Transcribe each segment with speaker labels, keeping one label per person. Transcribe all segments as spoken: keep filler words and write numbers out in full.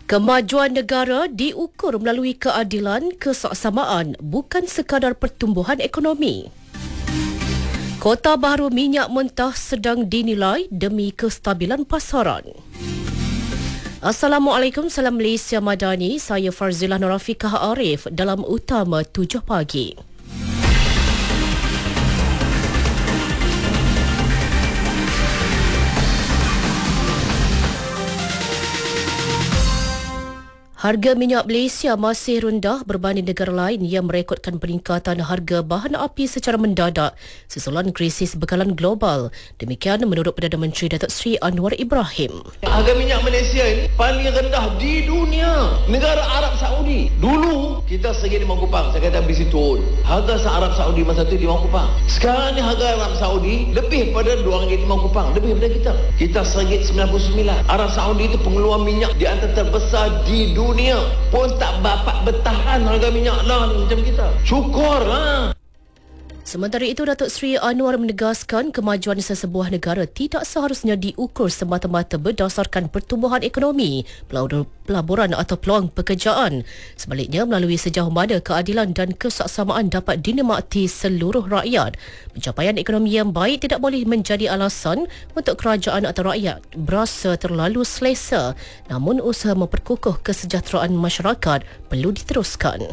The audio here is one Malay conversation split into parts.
Speaker 1: Kemajuan negara diukur melalui keadilan, kesekssamaan, bukan sekadar pertumbuhan ekonomi. Kota baru minyak mentah sedang dinilai demi kestabilan pasaran. Assalamualaikum, salam Malaysia Madani. Saya Farzilah Norafikah Arif dalam Utama tujuh pagi. Harga minyak Malaysia masih rendah berbanding negara lain yang merekodkan peningkatan harga bahan api secara mendadak susulan krisis bekalan global. Demikian menurut Perdana Menteri Datuk Seri Anwar Ibrahim.
Speaker 2: Harga minyak Malaysia ini paling rendah di dunia. Negara Arab Saudi. Dulu kita segi lima kupang. Saya kata bisi turun. Harga Arab Saudi masa itu lima kupang. Sekarang ni harga Arab Saudi lebih pada dua ringgit lima kupang. Lebih daripada kita. Kita segi sembilan puluh sembilan. Arab Saudi itu pengeluar minyak di antara terbesar di dunia. Dunia pun tak dapat bertahan harga minyak lah macam kita. Syukur lah.
Speaker 1: Sementara itu, Datuk Seri Anwar menegaskan kemajuan sesebuah negara tidak seharusnya diukur semata-mata berdasarkan pertumbuhan ekonomi, pelaburan atau peluang pekerjaan. Sebaliknya, melalui sejauh mana keadilan dan kesekssamaan dapat dinikmati seluruh rakyat. Pencapaian ekonomi yang baik tidak boleh menjadi alasan untuk kerajaan atau rakyat berasa terlalu selesa. Namun, usaha memperkukuh kesejahteraan masyarakat perlu diteruskan.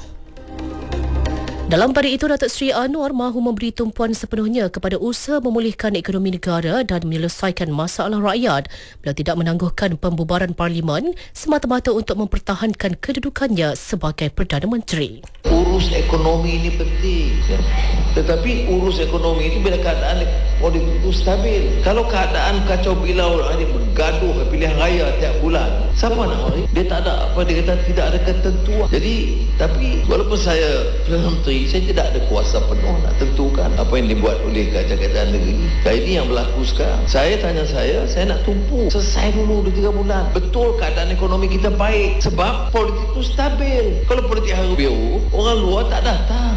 Speaker 1: Dalam pada itu, Datuk Seri Anwar mahu memberi tumpuan sepenuhnya kepada usaha memulihkan ekonomi negara dan menyelesaikan masalah rakyat. Beliau tidak menangguhkan pembubaran Parlimen semata-mata untuk mempertahankan kedudukannya sebagai Perdana Menteri.
Speaker 2: Urus ekonomi ini penting. Tetapi urus ekonomi itu bila keadaan politik itu stabil. Kalau keadaan kacau bilau, orang ini bergaduh pilihan raya tiap bulan, siapa nak mari? Dia tak ada apa, dia kata tidak ada ketentuan. Jadi, tapi walaupun saya Perdana Menteri, saya tidak ada kuasa penuh nak tentukan apa yang dibuat oleh kerajaan negeri. Dan ini yang berlaku sekarang. Saya tanya saya, saya nak tumpu selesai dulu dua tiga bulan. Betul keadaan ekonomi kita baik sebab politik itu stabil. Kalau politik haru biru, orang luar tak datang.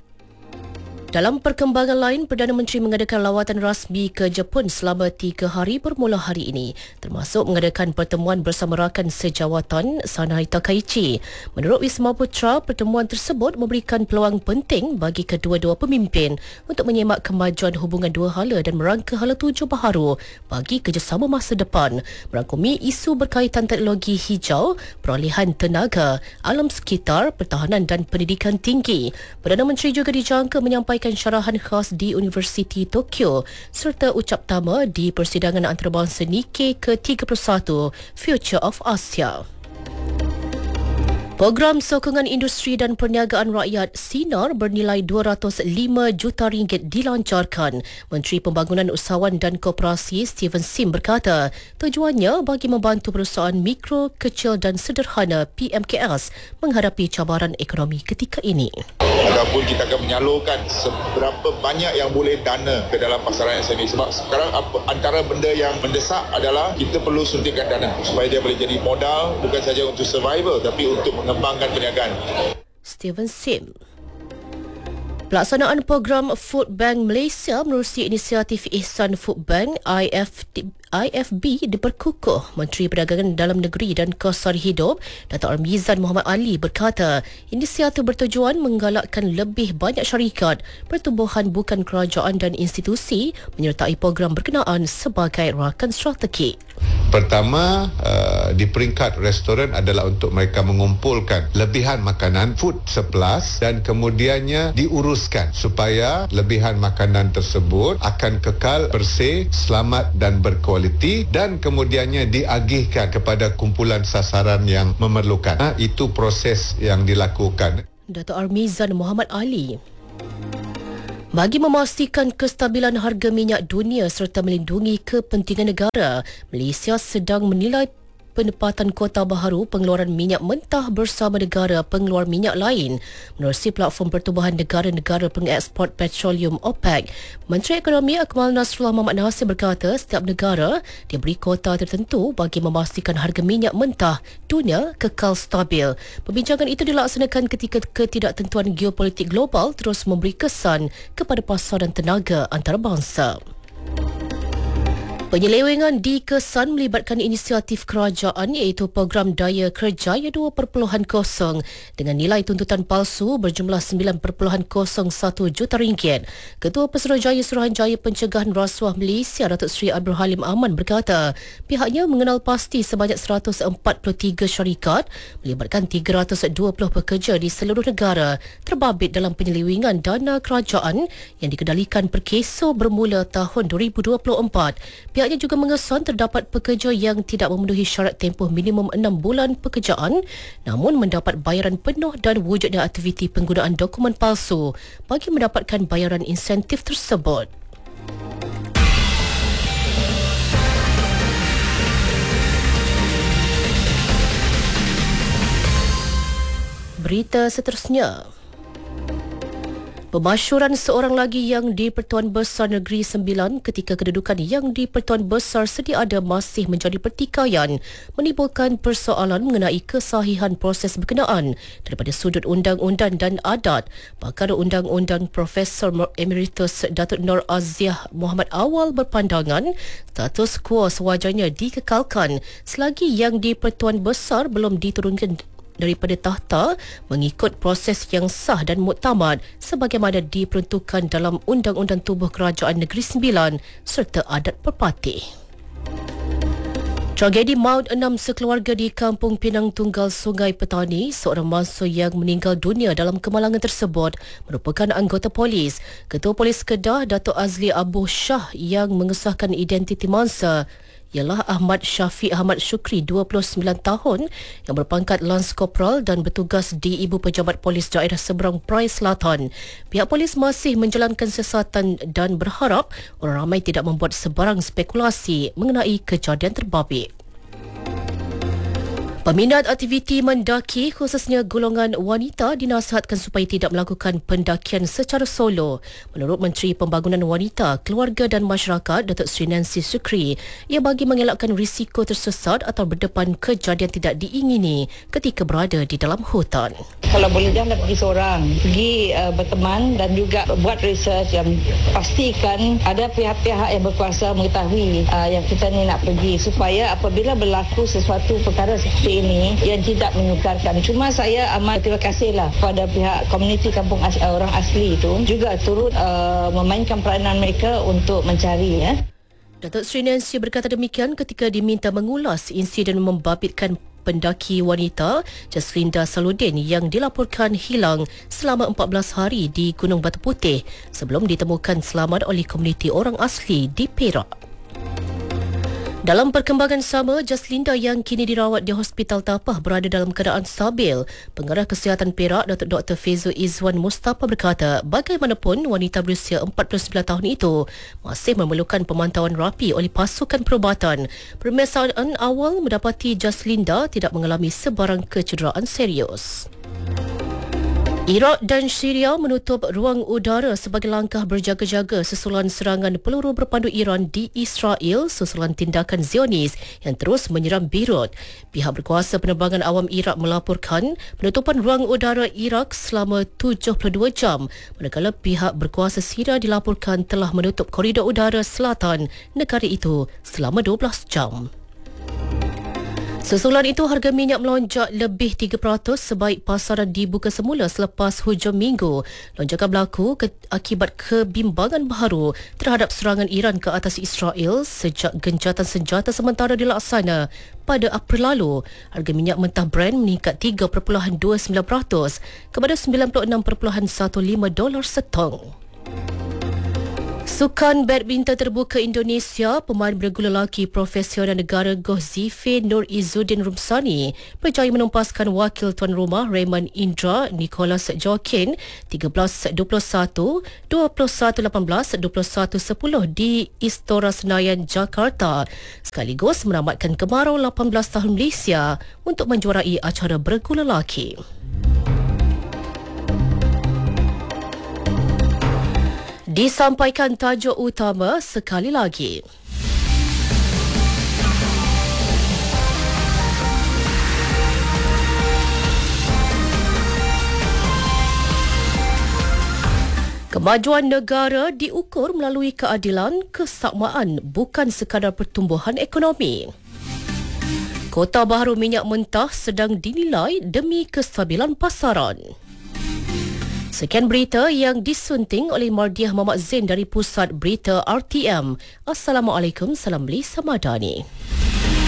Speaker 1: Dalam perkembangan lain, Perdana Menteri mengadakan lawatan rasmi ke Jepun selama tiga hari bermula hari ini, termasuk mengadakan pertemuan bersama rakan sejawatan Sanai Takaichi. Menurut Wisma Putra, pertemuan tersebut memberikan peluang penting bagi kedua-dua pemimpin untuk menyemak kemajuan hubungan dua hala dan merangka hala tuju baharu bagi kerjasama masa depan, merangkumi isu berkaitan teknologi hijau, perolehan tenaga, alam sekitar, pertahanan dan pendidikan tinggi. Perdana Menteri juga dijangka menyampaikan syarahan khas di Universiti Tokyo serta ucap tama di persidangan antarabangsa Nikkei ke tiga puluh satu Future of Asia. Program Sokongan Industri dan Perniagaan Rakyat Sinar bernilai dua ratus lima juta ringgit dilancarkan. Menteri Pembangunan Usahawan dan Koperasi Stephen Sim berkata, tujuannya bagi membantu perusahaan mikro, kecil dan sederhana P M K S menghadapi cabaran ekonomi ketika ini.
Speaker 3: Ataupun kita akan menyalurkan seberapa banyak yang boleh dana ke dalam pasaran S M E. Sebab sekarang antara benda yang mendesak adalah kita perlu suntikan dana supaya dia boleh jadi modal bukan saja untuk survival tapi untuk mengembangkan perniagaan.
Speaker 1: Stephen Sim. Pelaksanaan program Food Bank Malaysia menerusi inisiatif Ihsan Food Bank I F B diperkukuh. Menteri Perdagangan Dalam Negeri dan Kos Sari Hidup Datuk Armizan Muhammad Ali berkata, inisiatif bertujuan menggalakkan lebih banyak syarikat, pertumbuhan bukan kerajaan dan institusi menyertai program berkenaan sebagai rakan strategik.
Speaker 4: Pertama, uh, di peringkat restoran adalah untuk mereka mengumpulkan lebihan makanan, food surplus, dan kemudiannya diuruskan supaya lebihan makanan tersebut akan kekal bersih, selamat dan berkualiti dan kemudiannya diagihkan kepada kumpulan sasaran yang memerlukan. Ha, itu proses yang dilakukan.
Speaker 1: Datuk Armizan Muhammad Ali. Bagi memastikan kestabilan harga minyak dunia serta melindungi kepentingan negara, Malaysia sedang menilai penempatan kuota baharu pengeluaran minyak mentah bersama negara pengeluar minyak lain menerusi platform pertubuhan negara-negara pengeksport petroleum OPEC. Menteri Ekonomi Akmal Nasrullah Mahmad Nasir berkata setiap negara diberi kuota tertentu bagi memastikan harga minyak mentah dunia kekal stabil. Perbincangan itu dilaksanakan ketika ketidaktentuan geopolitik global terus memberi kesan kepada pasaran tenaga antarabangsa. Penyelewengan dikesan melibatkan inisiatif kerajaan iaitu program Daya Kerja dua perpuluhan kosong dengan nilai tuntutan palsu berjumlah sembilan perpuluhan kosong satu juta ringgit. Ketua Pesuruhjaya Suruhanjaya Pencegahan Rasuah Malaysia Datuk Seri Abdul Halim Aman berkata pihaknya mengenal pasti sebanyak seratus empat puluh tiga syarikat melibatkan tiga ratus dua puluh pekerja di seluruh negara terbabit dalam penyelewengan dana kerajaan yang dikendalikan perkeso bermula tahun dua ribu dua puluh empat. Pihaknya juga mengesan terdapat pekerja yang tidak memenuhi syarat tempoh minimum enam bulan pekerjaan namun mendapat bayaran penuh dan wujudnya aktiviti penggunaan dokumen palsu bagi mendapatkan bayaran insentif tersebut. Berita seterusnya. Pemasyuran seorang lagi yang di Pertuan Besar Negeri Sembilan ketika kedudukan yang di Pertuan Besar sedia ada masih menjadi pertikaian menimbulkan persoalan mengenai kesahihan proses berkenaan daripada sudut undang-undang dan adat. Pakar Undang-Undang Profesor Emeritus Datuk Nur Aziah Muhammad Awal berpandangan status quo sewajarnya dikekalkan selagi yang di Pertuan Besar belum diturunkan daripada tahta mengikut proses yang sah dan muktamad sebagaimana diperuntukkan dalam Undang-Undang Tubuh Kerajaan Negeri Sembilan serta adat perpatih. Tragedi maut enam sekeluarga di Kampung Pinang Tunggal Sungai Petani, seorang mangsa yang meninggal dunia dalam kemalangan tersebut merupakan anggota polis. Ketua Polis Kedah Datuk Azli Abu Shah yang mengesahkan identiti mangsa ialah Ahmad Syafiq Ahmad Syukri, dua puluh sembilan tahun, yang berpangkat Lance Corporal dan bertugas di Ibu Pejabat Polis Daerah Seberang Perai Selatan. Pihak polis masih menjalankan siasatan dan berharap orang ramai tidak membuat sebarang spekulasi mengenai kejadian terbabit. Peminat aktiviti mendaki khususnya golongan wanita dinasihatkan supaya tidak melakukan pendakian secara solo. Menurut Menteri Pembangunan Wanita, Keluarga dan Masyarakat Datuk Seri Nancy Sukri, ia bagi mengelakkan risiko tersesat atau berdepan kejadian tidak diingini ketika berada di dalam hutan.
Speaker 5: Kalau boleh jangan pergi seorang, pergi uh, berteman dan juga buat research yang pastikan ada pihak-pihak yang berkuasa mengetahui uh, yang kita ni nak pergi supaya apabila berlaku sesuatu perkara seperti ini yang tidak menyukarkan. Cuma saya amat terima kasihlah kepada pihak komuniti kampung as- orang asli itu juga turut uh, memainkan peranan mereka untuk mencari ya.
Speaker 1: Datuk Seri Nancy berkata demikian ketika diminta mengulas insiden membabitkan pendaki wanita Jaslinda Saludin yang dilaporkan hilang selama empat belas hari di Gunung Batu Putih sebelum ditemukan selamat oleh komuniti orang asli di Perak. Dalam perkembangan sama, Jaslinda yang kini dirawat di Hospital Tapah berada dalam keadaan stabil. Pengarah Kesihatan Perak, Datuk Doktor Fezul Izwan Mustafa berkata, bagaimanapun wanita berusia empat puluh sembilan tahun itu masih memerlukan pemantauan rapi oleh pasukan perubatan. Pemeriksaan awal mendapati Jaslinda tidak mengalami sebarang kecederaan serius. Iraq dan Syria menutup ruang udara sebagai langkah berjaga-jaga susulan serangan peluru berpandu Iran di Israel susulan tindakan Zionis yang terus menyeram Beirut. Pihak berkuasa penerbangan awam Iraq melaporkan penutupan ruang udara Iraq selama tujuh puluh dua jam, manakala pihak berkuasa Syria dilaporkan telah menutup koridor udara selatan negara itu selama dua belas jam. Susulan itu, harga minyak melonjak lebih tiga peratus sebaik pasaran dibuka semula selepas hujung minggu. Lonjakan berlaku ke, akibat kebimbangan baharu terhadap serangan Iran ke atas Israel sejak gencatan senjata sementara dilaksana pada April lalu. Harga minyak mentah Brent meningkat tiga perpuluhan dua sembilan peratus kepada sembilan puluh enam perpuluhan satu lima dolar setong. Sukan badminton terbuka Indonesia, pemain bergula lelaki profesional negara Goh Zife Nur Izzuddin Rumsani berjaya menumpaskan wakil tuan rumah Raymond Indra Nicholas Joaquin tiga belas dua puluh satu, dua puluh satu lapan belas, dua puluh satu sepuluh di Istora Senayan, Jakarta, sekaligus menamatkan kemarau lapan belas tahun Malaysia untuk menjuarai acara bergula lelaki. Disampaikan tajuk utama sekali lagi. Kemajuan negara diukur melalui keadilan, kesamaan, bukan sekadar pertumbuhan ekonomi. Kota baharu minyak mentah sedang dinilai demi kestabilan pasaran. Sekian berita yang disunting oleh Mardiah Muhammad Zain dari Pusat Berita R T M. Assalamualaikum, salam Lisa Madani.